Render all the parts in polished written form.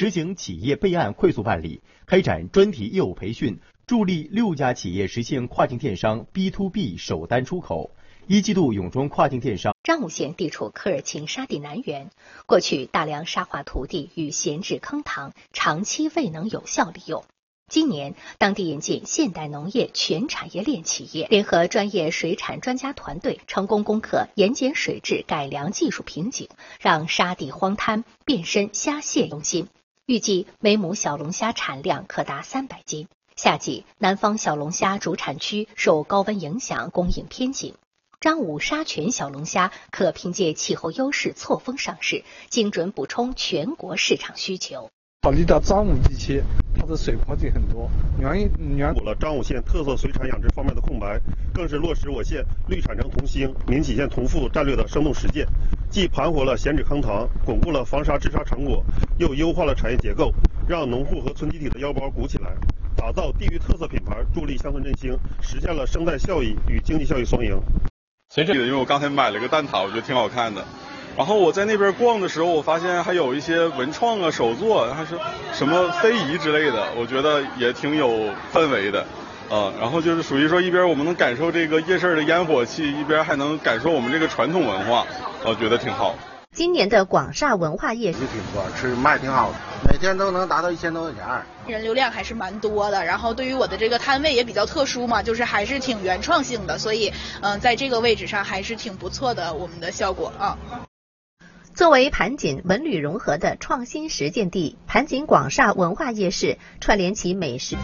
实行企业备案快速办理，开展专题业务培训，助力6家企业实现跨境电商 B2B 首单出口。1季度永中跨境电商。 彰武县地处科尔沁沙地南缘，过去大量沙化土地与闲置坑塘长期未能有效利用。今年，当地引进现代农业全产业链企业，联合专业水产专家团队，成功攻克盐碱水质改良技术瓶颈，让沙地荒滩变身虾蟹中心。预计每亩小龙虾产量可达300斤。夏季，南方小龙虾主产区受高温影响，供应偏紧。彰武沙泉小龙虾可凭借气候优势错峰上市，精准补充全国市场需求。 考虑到彰武地区它的水坡地很多， 补了彰武县特色水产养殖方面的空白，更是落实我县绿产城同兴、民企县同富战略的生动实践，既盘活了闲置坑塘，巩固了防沙治沙成果，又优化了产业结构，让农户和村集体的腰包鼓起来，打造地域特色品牌，助力乡村振兴，实现了生态效益与经济效益双赢。 因为我刚才买了个蛋挞，我觉得挺好看的。然后我在那边逛的时候，我发现还有一些文创啊、手作，还是什么非遗之类的，我觉得也挺有氛围的。然后就是属于说，一边我们能感受这个夜市的烟火气，一边还能感受我们这个传统文化，我觉得挺好。 今年的广厦文化夜市挺多，吃卖挺好的，每天都能达到1000多块钱。 人流量还是蛮多的，然后对于我的这个摊位也比较特殊嘛，就是还是挺原创性的，所以在这个位置上还是挺不错的，我们的效果啊。 作为盘锦文旅融合的创新实践地，盘锦广厦文化夜市串联起美食。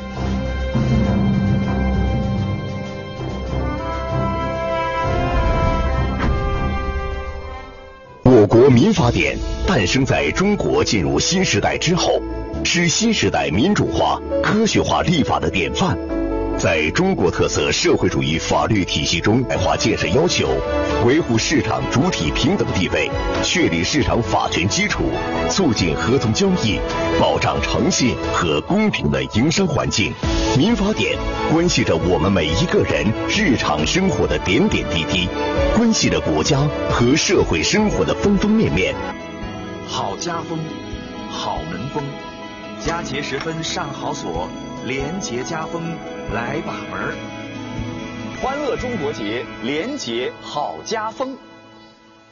我国民法典诞生在中国进入新时代之后，是新时代民主化、科学化立法的典范。在中国特色社会主义法律体系中，化建设要求，维护市场主体平等地位，确立市场法权基础，促进合同交易，保障诚信和公平的营商环境。民法典关系着我们每一个人日常生活的点点滴滴，关系着国家和社会生活的方方面面。 好家风，好门风，佳节时分上好所，廉洁家风来把门。 欢乐中国节，廉洁好家风。